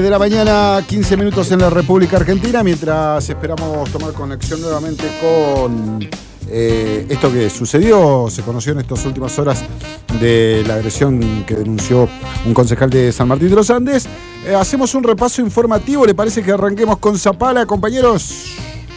de la mañana, 15 minutos en la República Argentina, mientras esperamos tomar conexión nuevamente con esto que sucedió, se conoció en estas últimas horas de la agresión que denunció un concejal de San Martín de los Andes. Hacemos un repaso informativo, ¿le parece que arranquemos con Zapala, compañeros?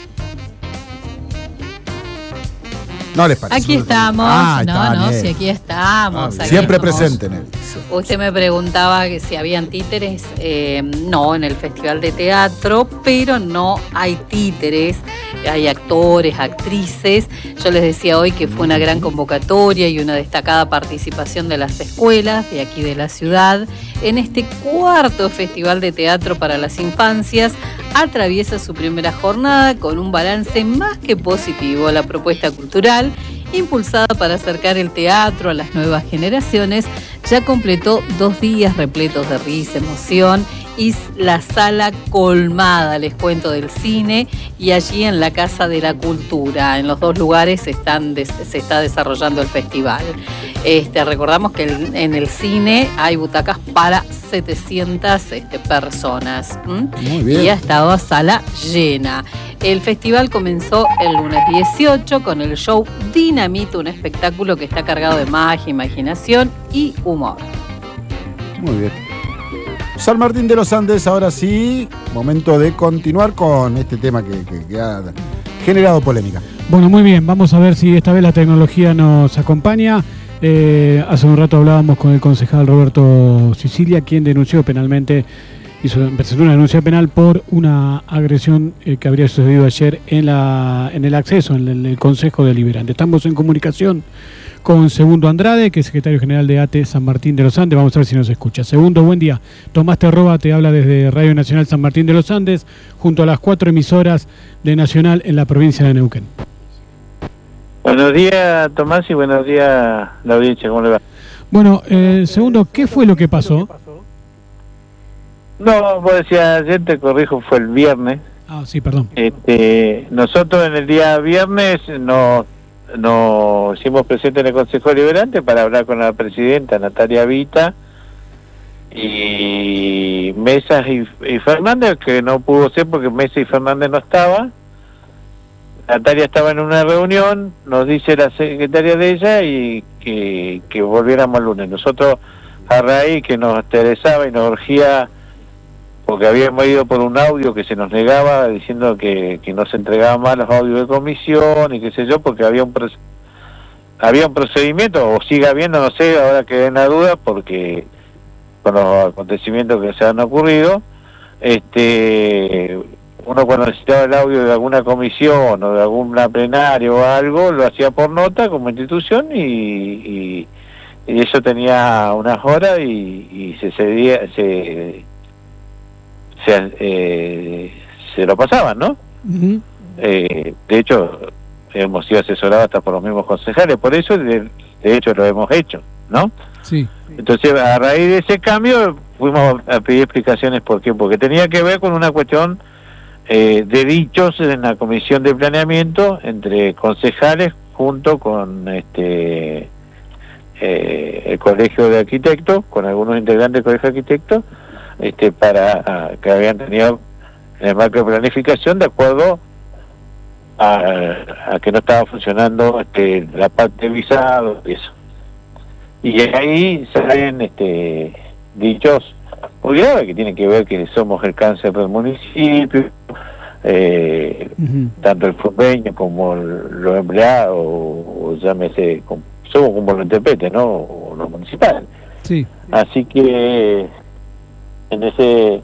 No les parece. Aquí estamos, sí, aquí estamos. Aquí siempre estamos. Presente, Nelly. Usted me preguntaba que si habían títeres. No, en el Festival de Teatro, pero no hay títeres. Hay actores, actrices. Yo les decía hoy que fue una gran convocatoria y una destacada participación de las escuelas de aquí de la ciudad. En este cuarto Festival de Teatro para las Infancias atraviesa su primera jornada con un balance más que positivo. La propuesta cultural, impulsada para acercar el teatro a las nuevas generaciones, ya completó 2 días repletos de risa, emoción y la sala colmada, les cuento, del cine y allí en la Casa de la Cultura. En los 2 lugares se está desarrollando el festival. Recordamos que en el cine hay butacas para 700 personas. Muy bien. Y ha estado a sala llena. El festival comenzó el lunes 18 con el show Dinamito, un espectáculo que está cargado de magia, imaginación y humor. Muy bien. San Martín de los Andes, ahora sí, momento de continuar con este tema que ha generado polémica. Bueno, muy bien, vamos a ver si esta vez la tecnología nos acompaña. Hace un rato hablábamos con el concejal Roberto Sicilia, quien denunció penalmente, presentó una denuncia penal por una agresión que habría sucedido ayer en el acceso, en el Consejo Deliberante. Estamos en comunicación con Segundo Andrade, que es secretario general de ATE San Martín de los Andes. Vamos a ver si nos escucha. Segundo, buen día. Tomás Terroba te habla desde Radio Nacional San Martín de los Andes, junto a las 4 emisoras de Nacional en la provincia de Neuquén. Buenos días, Tomás, y buenos días, la audiencia. ¿Cómo le va? Bueno, Segundo, ¿qué fue lo que pasó? No, vos decías ayer, te corrijo, fue el viernes. Ah, sí, perdón. Nosotros en el día viernes nos hicimos presente en el Consejo Deliberante para hablar con la presidenta Natalia Vita y Mesas y Fernández, que no pudo ser porque Mesas y Fernández no estaba. Natalia estaba en una reunión, nos dice la secretaria de ella y que volviéramos el lunes. Nosotros, a raíz que nos interesaba y nos urgía, porque habíamos ido por un audio que se nos negaba diciendo que no se entregaban más los audios de comisión y qué sé yo, porque había un procedimiento, o sigue habiendo, no sé, ahora quedé en la duda, porque con los acontecimientos que se han ocurrido, uno cuando necesitaba el audio de alguna comisión o de alguna plenaria o algo, lo hacía por nota como institución y eso tenía unas horas y se lo pasaban, ¿no? Uh-huh. De hecho, hemos sido asesorados hasta por los mismos concejales, por eso de hecho lo hemos hecho, ¿no? Sí. Entonces, a raíz de ese cambio, fuimos a pedir explicaciones. ¿Por qué? Porque tenía que ver con una cuestión de dichos en la comisión de planeamiento entre concejales junto con el colegio de arquitectos, con algunos integrantes del colegio de arquitectos, para que habían tenido en el marco de planificación de acuerdo a que no estaba funcionando la parte de visado y eso. Y ahí salen dichos muy graves que tienen que ver que somos el cáncer del municipio, tanto el forbeño como los empleados, o llámese, somos como los intérpretes, ¿no? O los municipales. Sí. Así que en ese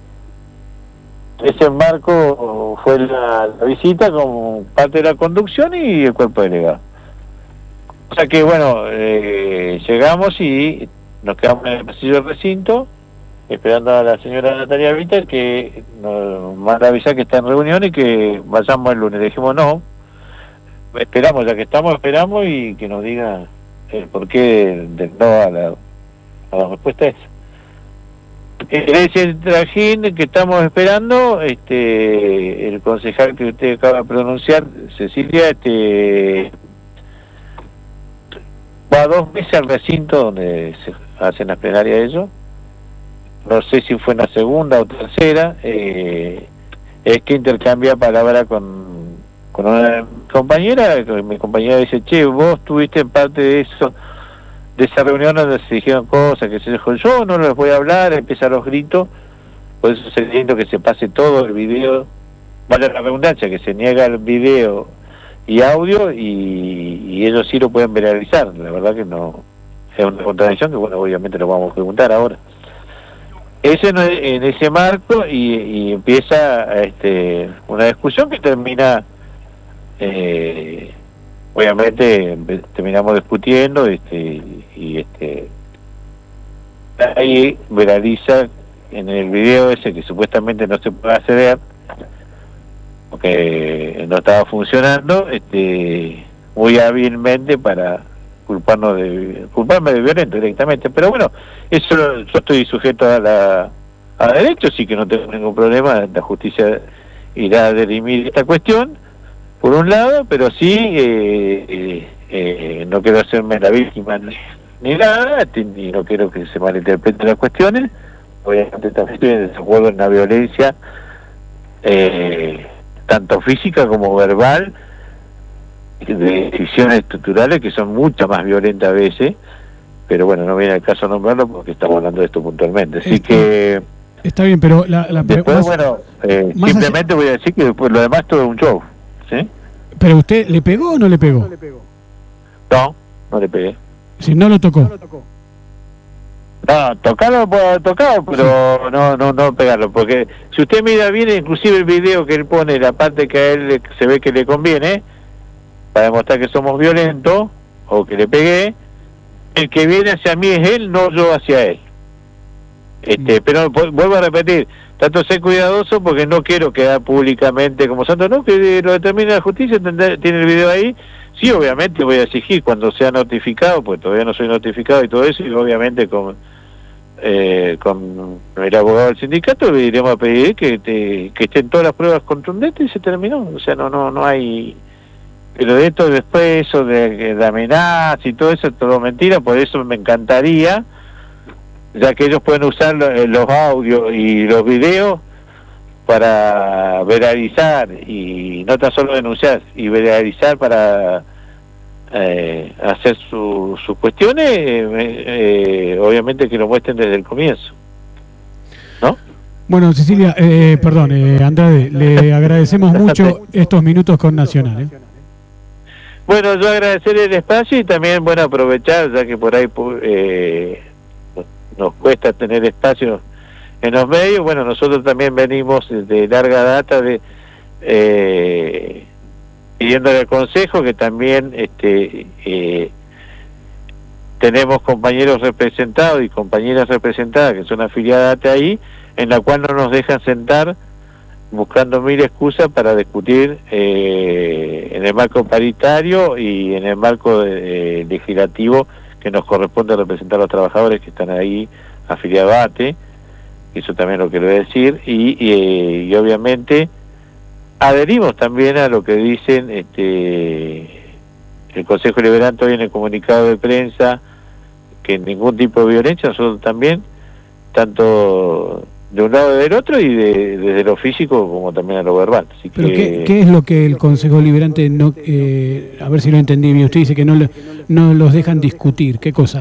marco fue la visita como parte de la conducción y el cuerpo delegado. O sea que bueno, llegamos y nos quedamos en el pasillo del recinto esperando a la señora Natalia Vita, que nos manda a avisar que está en reunión y que vayamos el lunes. Le dijimos no, esperamos, ya que esperamos y que nos diga el porqué del no a la respuesta esa. En ese trajín que estamos esperando, el concejal que usted acaba de pronunciar, Cecilia, va 2 veces al recinto donde se hacen las plenarias de ellos, no sé si fue en la segunda o tercera, es que intercambia palabra con una compañera. Mi compañera dice, che, vos tuviste parte de eso, de esa reunión donde se dijeron cosas, que se dijo, yo no les voy a hablar, empiezan los gritos, por eso es lindo que se pase todo el video, vale la redundancia, que se niega el video y audio, y ellos sí lo pueden viralizar. La verdad que no es una contradicción que, bueno, obviamente lo vamos a preguntar ahora. Ese en ese marco, y empieza una discusión que termina, obviamente terminamos discutiendo, ahí viraliza en el video ese que supuestamente no se puede acceder porque no estaba funcionando, muy hábilmente para culparme de violento directamente. Pero bueno, eso yo estoy sujeto a derecho, así que no tengo ningún problema. La justicia irá a dirimir esta cuestión por un lado, pero sí no quiero hacerme la víctima ni nada, ni no quiero que se malinterpreten las cuestiones. Obviamente también estoy en desacuerdo en la violencia, tanto física como verbal, de decisiones estructurales que son mucho más violentas a veces, pero bueno, no viene al caso nombrarlo porque estamos hablando de esto puntualmente. Así que está bien, pero después, bueno, simplemente voy a decir que después lo demás todo es un show, ¿sí? ¿Pero usted le pegó o no le pegó? No le pegué. Si no lo tocó. No, tocarlo puedo haber tocado, pero no pegarlo, porque si usted mira bien, inclusive el video que él pone, la parte que a él se ve que le conviene, para demostrar que somos violentos, o que le pegué, el que viene hacia mí es él, no yo hacia él. Pero vuelvo a repetir, trato de ser cuidadoso porque no quiero quedar públicamente como santo, no, que lo determine la justicia, tiene el video ahí. Sí, obviamente voy a exigir cuando sea notificado, pues todavía no soy notificado y todo eso, y obviamente con el abogado del sindicato le iremos a pedir que estén todas las pruebas contundentes, y se terminó. O sea, no hay. Pero de esto después, eso de amenazas y todo eso es todo mentira. Por eso me encantaría, ya que ellos pueden usar los audios y los videos para viralizar, y no tan solo denunciar, y viralizar para hacer sus cuestiones, obviamente que lo muestren desde el comienzo, ¿no? Bueno, Cecilia, perdón, Andrade, le agradecemos mucho estos minutos con Nacional. Bueno, yo agradecer el espacio y también, bueno, aprovechar, ya que por ahí nos cuesta tener espacio en los medios. Bueno, nosotros también venimos de larga data pidiéndole al Consejo que también tenemos compañeros representados y compañeras representadas que son afiliadas a ahí, en la cual no nos dejan sentar buscando mil excusas para discutir en el marco paritario y en el marco legislativo que nos corresponde representar a los trabajadores que están ahí afiliados a ATE. Eso también lo quiero decir, y obviamente adherimos también a lo que dicen el Consejo Liberante hoy en el comunicado de prensa, que ningún tipo de violencia, nosotros también, tanto de un lado y del otro, y desde lo físico como también a lo verbal. Así ¿pero que, qué es lo que el Consejo Liberante no, a ver si lo entendí bien, usted dice que no los dejan discutir? ¿Qué cosa?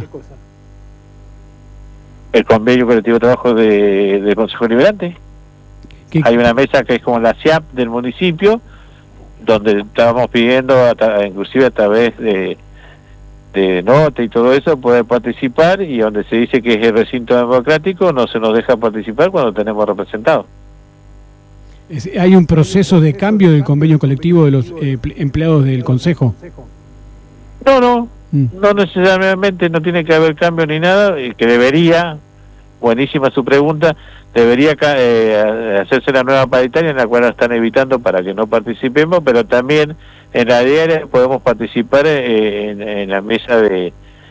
el convenio colectivo de trabajo del Consejo Liberante. Hay una mesa que es como la CIAP del municipio, donde estábamos pidiendo, inclusive a través de nota y todo eso, poder participar, y donde se dice que es el recinto democrático, no se nos deja participar cuando tenemos representados. ¿Hay un proceso de cambio del convenio colectivo de los empleados del Consejo? No necesariamente, no tiene que haber cambio ni nada, que debería, buenísima su pregunta, debería hacerse la nueva paritaria, en la cual están evitando para que no participemos, pero también en la diaria podemos participar en la mesa de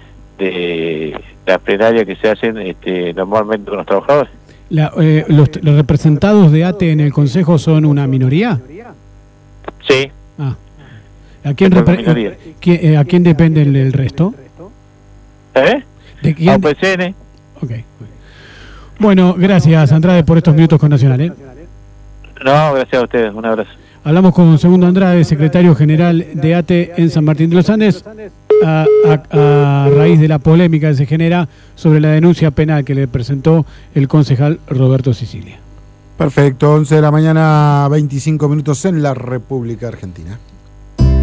la plenaria que se hacen normalmente con los trabajadores. ¿Los representados de ATE en el Consejo son una minoría? Sí. ¿A quién depende el resto? ¿De quién? AUPCN. Okay. Bueno, gracias Andrade por estos minutos con Nacional. No, gracias a ustedes, un abrazo. Hablamos con Segundo Andrade, secretario general de ATE en San Martín de los Andes, a raíz de la polémica que se genera sobre la denuncia penal que le presentó el concejal Roberto Sicilia. Perfecto, 11 de la mañana, 25 minutos en la República Argentina.